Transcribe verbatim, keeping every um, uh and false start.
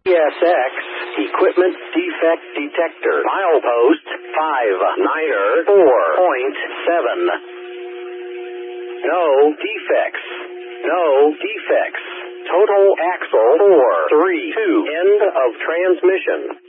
S X Equipment Defect Detector. Milepost five niner four point seven. No defects. No defects. Total axle four three two. End of transmission.